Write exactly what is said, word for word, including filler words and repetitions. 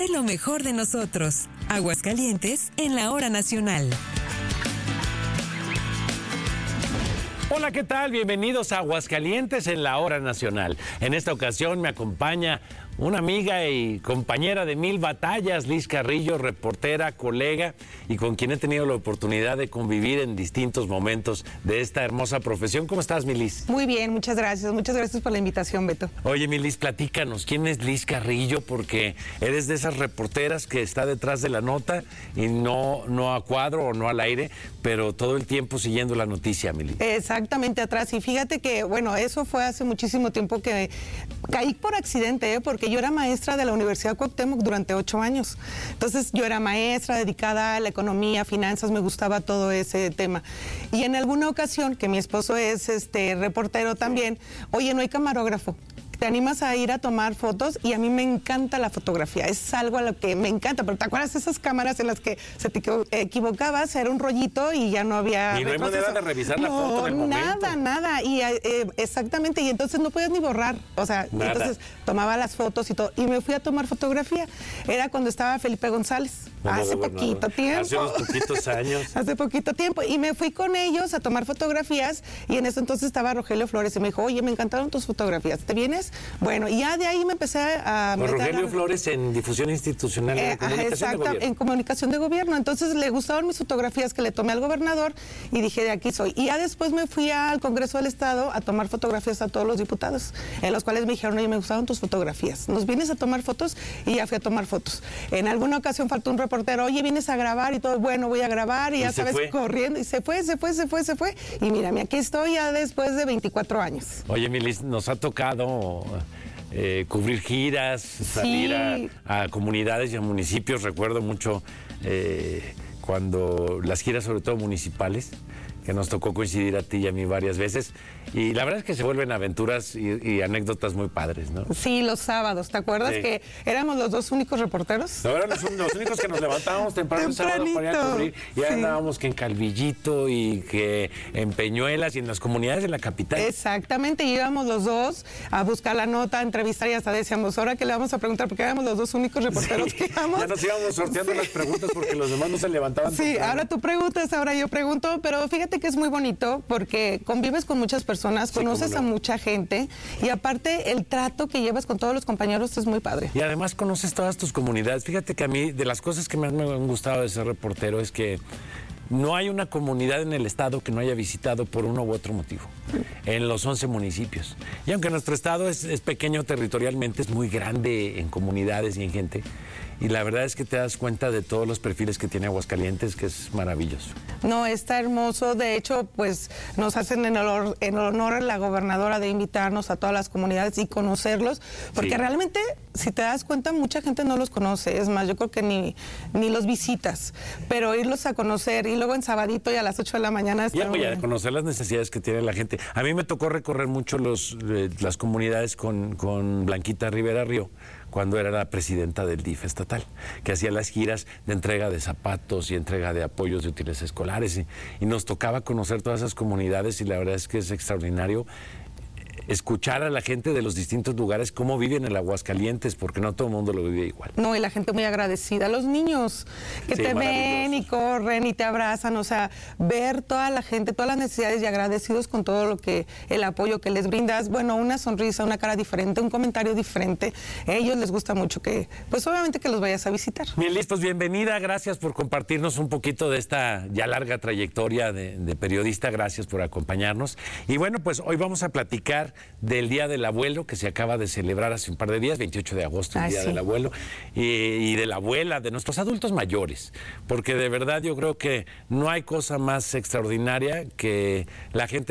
Lo mejor de nosotros. Aguascalientes en la hora nacional. Hola, ¿qué tal? Bienvenidos a Aguascalientes en la hora nacional. En esta ocasión me acompaña una amiga y compañera de mil batallas, Liz Carrillo, reportera, colega, y con quien he tenido la oportunidad de convivir en distintos momentos de esta hermosa profesión. ¿Cómo estás, mi Liz? Muy bien, muchas gracias. Muchas gracias por la invitación, Beto. Oye, mi Liz, platícanos, ¿quién es Liz Carrillo? Porque eres de esas reporteras que está detrás de la nota y no, no a cuadro o no al aire, pero todo el tiempo siguiendo la noticia, mi Liz. Exactamente, atrás. Y fíjate que, bueno, eso fue hace muchísimo tiempo que caí por accidente, ¿eh? Porque yo era maestra de la Universidad Cuauhtémoc durante ocho años. Entonces yo era maestra dedicada a la economía, finanzas, me gustaba todo ese tema. Y en alguna ocasión, que mi esposo es este reportero también, oye, no hay camarógrafo. Te animas a ir a tomar fotos y a mí me encanta la fotografía, es algo a lo que me encanta, pero ¿te acuerdas de esas cámaras en las que se te equivocabas? Era un rollito y ya no había... Y no hay manera de revisar la no, foto en el momento. Nada, nada, y eh, exactamente, y entonces no podías ni borrar, o sea, nada. Entonces tomaba las fotos y todo, y me fui a tomar fotografía, era cuando estaba Felipe González, no, hace no, poquito no, tiempo. Hace unos poquitos años. Hace poquito tiempo, y me fui con ellos a tomar fotografías, y en ese entonces estaba Rogelio Flores, y me dijo, oye, me encantaron tus fotografías, ¿te vienes? Bueno, y ya de ahí me empecé a... Con Rogelio a... Flores en difusión institucional eh, en comunicación exacto, de gobierno. En comunicación de gobierno. Entonces le gustaron mis fotografías que le tomé al gobernador y dije, de aquí soy. Y ya después me fui al Congreso del Estado a tomar fotografías a todos los diputados, en los cuales me dijeron, oye, me gustaron tus fotografías. ¿Nos vienes a tomar fotos? Y ya fui a tomar fotos. En alguna ocasión faltó un reportero, oye, vienes a grabar y todo, bueno, voy a grabar y, y ya sabes, fue. corriendo. Y se fue, se fue, se fue, se fue. Y mírame, aquí estoy ya después de veinticuatro años. Oye, Milis, nos ha tocado... Eh, cubrir giras, salir sí. a, a comunidades y a municipios. Recuerdo mucho eh, cuando las giras, sobre todo municipales, que nos tocó coincidir a ti y a mí varias veces. Y la verdad es que se vuelven aventuras y, y anécdotas muy padres, ¿no? Sí, los sábados. ¿Te acuerdas sí. que éramos los dos únicos reporteros? No, éramos los, los únicos que nos levantábamos temprano el sábado para ir a cubrir. Y sí. andábamos que en Calvillito y que en Peñuelas y en las comunidades de la capital. Exactamente, y íbamos los dos a buscar la nota, a entrevistar y hasta decíamos, ahora que le vamos a preguntar, porque éramos los dos únicos reporteros sí. que íbamos. Ya nos íbamos sorteando sí. las preguntas porque los demás no se levantaban. Sí, temprano. Ahora tú preguntas, ahora yo pregunto, pero fíjate que es muy bonito porque convives con muchas personas, sí, conoces no. a mucha gente y aparte el trato que llevas con todos los compañeros es muy padre. Y además conoces todas tus comunidades. Fíjate que a mí, de las cosas que más me han gustado de ser reportero es que no hay una comunidad en el estado que no haya visitado por uno u otro motivo, en los once municipios. Y aunque nuestro estado es, es pequeño territorialmente, es muy grande en comunidades y en gente. Y la verdad es que te das cuenta de todos los perfiles que tiene Aguascalientes, que es maravilloso. No, está hermoso. De hecho, pues nos hacen en honor, en honor a la gobernadora de invitarnos a todas las comunidades y conocerlos, porque sí. realmente, si te das cuenta, mucha gente no los conoce. Es más, yo creo que ni, ni los visitas, pero irlos a conocer y luego en sabadito y a las ocho de la mañana... Y algo ya, conocer las necesidades que tiene la gente. A mí me tocó recorrer mucho los, eh, las comunidades con, con Blanquita Rivera Río, cuando era la presidenta del D I F estatal, que hacía las giras de entrega de zapatos y entrega de apoyos de útiles escolares. Y, y nos tocaba conocer todas esas comunidades y la verdad es que es extraordinario escuchar a la gente de los distintos lugares cómo viven en el Aguascalientes, porque no todo el mundo lo vive igual. No, y la gente muy agradecida, los niños que sí, te ven y corren y te abrazan, o sea, ver toda la gente, todas las necesidades y agradecidos con todo lo que, el apoyo que les brindas, bueno, una sonrisa, una cara diferente, un comentario diferente, a ellos les gusta mucho que, pues obviamente que los vayas a visitar. Bien, Liz, pues bienvenida, gracias por compartirnos un poquito de esta ya larga trayectoria de, de periodista, gracias por acompañarnos. Y bueno, pues hoy vamos a platicar del Día del Abuelo, que se acaba de celebrar hace un par de días, veintiocho de agosto, el ah, Día sí. del Abuelo, y, y de la abuela, de nuestros adultos mayores, porque de verdad yo creo que no hay cosa más extraordinaria que la gente